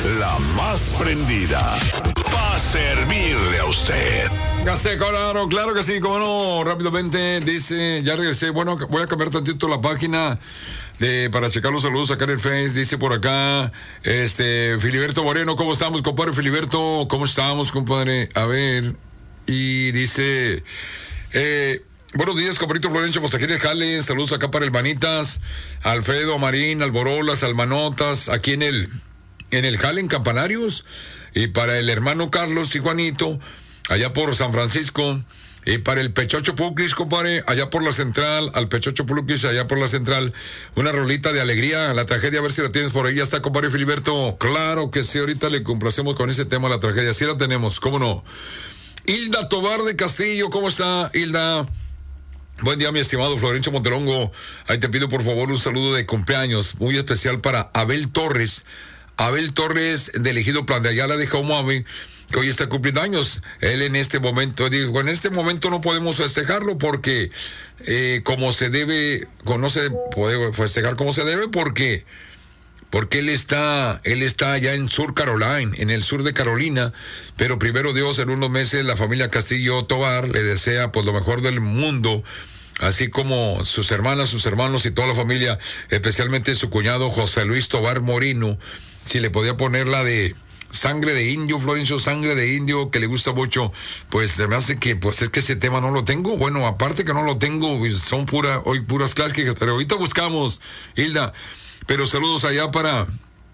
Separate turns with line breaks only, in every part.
la más prendida, para servirle a usted.
Claro que sí, cómo no. Rápidamente dice, ya regresé. Bueno, voy a cambiar tantito la página para checar los saludos acá en el Face. Dice por acá, Filiberto Moreno, ¿cómo estamos, compadre Filiberto? ¿Cómo estamos, compadre? A ver, y dice, buenos días, compadrito Florencio, pues aquí en el jale, saludos acá para el Manitas, Alfredo, Marín, Alborolas, Almanotas, aquí en el jale, en Campanarios, y para el hermano Carlos y Juanito, allá por San Francisco, y para el Pechocho Puclis, compadre, allá por la central, al Pechocho Puclis, allá por la central, una rolita de alegría, la tragedia, a ver si la tienes por ahí, ya está, compadre Filiberto. Claro que sí, ahorita le complacemos con ese tema, la tragedia, sí la tenemos, cómo no. Hilda Tobar de Castillo, ¿cómo está, Hilda? Buen día, mi estimado Florencio Montelongo. Ahí te pido, por favor, un saludo de cumpleaños muy especial para Abel Torres de Elegido Plan de Ayala de Jaumabe, que hoy está cumpliendo años. Él en este momento, digo, en este momento no podemos festejarlo porque como se debe, no se puede festejar como se debe porque él está allá en Sur Carolina, en el sur de Carolina, pero primero Dios, en unos meses la familia Castillo Tobar le desea pues lo mejor del mundo, así como sus hermanas, sus hermanos y toda la familia, especialmente su cuñado José Luis Tobar Moreno, si le podía poner la de Sangre de Indio, Florencio, Sangre de Indio, que le gusta mucho, pues se me hace que, pues es que ese tema no lo tengo. Bueno, aparte que no lo tengo, son puras clásicas, pero ahorita buscamos, Hilda. Pero saludos allá para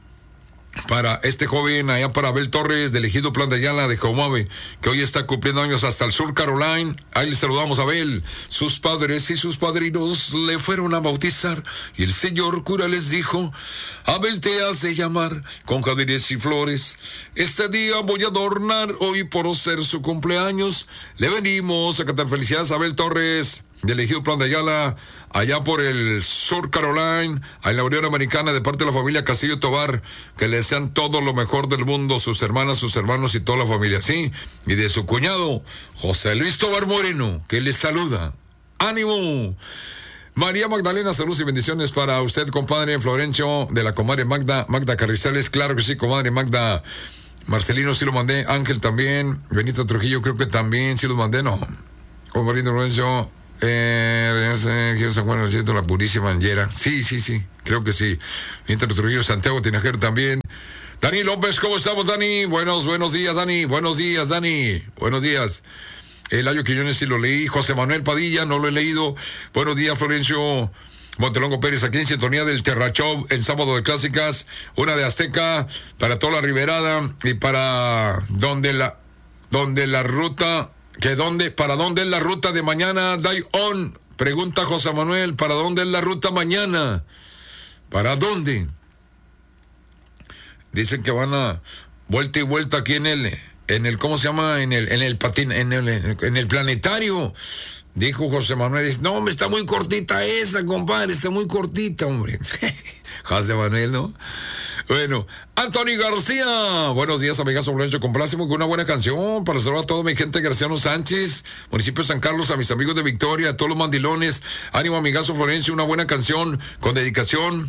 este joven, allá para Abel Torres, de Elegido Plan de Ayala de Jaumabe, que hoy está cumpliendo años hasta el Sur Carolina. Ahí le saludamos a Abel. Sus padres y sus padrinos le fueron a bautizar y el señor cura les dijo: Abel, te has de llamar con jardines y flores. Este día voy a adornar, hoy por ser su cumpleaños. Le venimos a cantar felicidades a Abel Torres, de Elegido Plan de Ayala, allá por el Sur Carolina, en la Unión Americana, de parte de la familia Castillo Tobar, que le desean todo lo mejor del mundo, sus hermanas, sus hermanos y toda la familia, sí, y de su cuñado, José Luis Tobar Moreno, que les saluda. ¡Ánimo! María Magdalena, saludos y bendiciones para usted, compadre Florencio, de la comadre Magda Carrizales, claro que sí, comadre Magda. Marcelino sí lo mandé, Ángel también, Benito Trujillo creo que también sí lo mandé, no. Compadre Florencio, San Juan de la Purísima Angera. Sí, creo que sí. Mientras Trujillo, Santiago Tinajero también. Dani López, ¿cómo estamos, Dani? Buenos días, Dani. Buenos días, Dani. Buenos días. Elayo Quiñones sí lo leí. José Manuel Padilla, no lo he leído. Buenos días, Florencio Montelongo Pérez, aquí en sintonía del Terrachov, el sábado de clásicas. Una de Azteca para toda la Riberada y para donde la ruta. ¿Para dónde es la ruta de mañana? Day on. Pregunta José Manuel, ¿para dónde es la ruta mañana? ¿Para dónde? Dicen que van a vuelta y vuelta aquí en el ¿cómo se llama? En el planetario. Dijo José Manuel, dice, no, hombre, está muy cortita esa, compadre, está muy cortita, hombre. José Manuel, ¿no? Bueno, Anthony García, buenos días, amigazo Florencio, compláceme con una buena canción para saludar a toda mi gente, Graciano Sánchez, municipio de San Carlos, a mis amigos de Victoria, a todos los mandilones, ánimo, amigazo Florencio, una buena canción con dedicación.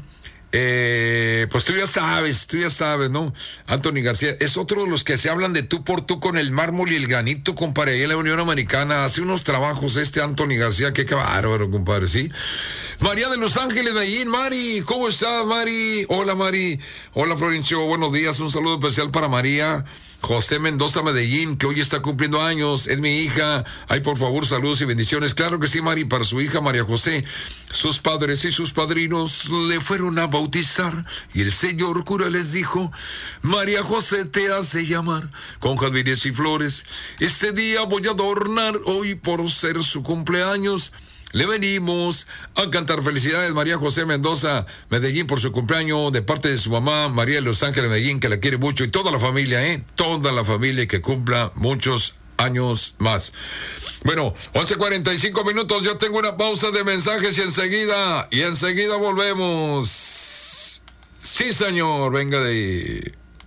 Pues tú ya sabes, ¿no? Anthony García es otro de los que se hablan de tú por tú con el mármol y el granito, compadre, ahí en la Unión Americana, hace unos trabajos Anthony García, qué bárbaro, compadre, ¿sí? María de Los Ángeles, Medellín, Mari, ¿cómo estás, Mari? Hola, Mari, hola, Florencio, buenos días, un saludo especial para María José Mendoza Medellín, que hoy está cumpliendo años, es mi hija. Ay, por favor, saludos y bendiciones. Claro que sí, Mari, para su hija María José. Sus padres y sus padrinos le fueron a bautizar y el señor cura les dijo: María José, te has de llamar con jardines y flores. Este día voy a adornar, hoy por ser su cumpleaños. Le venimos a cantar felicidades María José Mendoza Medellín por su cumpleaños de parte de su mamá María de Los Ángeles Medellín, que la quiere mucho, y toda la familia, toda la familia, que cumpla muchos años más. Bueno, 11:45 minutos, yo tengo una pausa de mensajes y enseguida volvemos. Sí, señor, venga de ahí.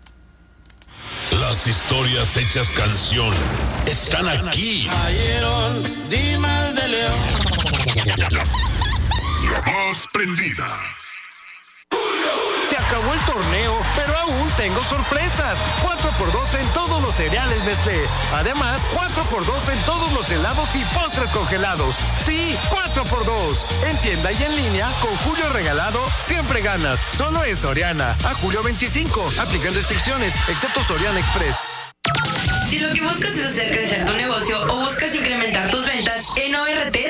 Las historias hechas canción están aquí.
Ayeron, Dimas de León.
La más prendida.
Se acabó el torneo, pero aún tengo sorpresas. 4x2 en todos los cereales Nestlé. Además, 4x2 en todos los helados y postres congelados. Sí, 4x2. En tienda y en línea, con Julio Regalado, siempre ganas. Solo en Soriana. A julio 25. Aplican restricciones, excepto Soriana Express.
Si lo que buscas es hacer crecer tu negocio o buscas incrementar tus ventas, en ORT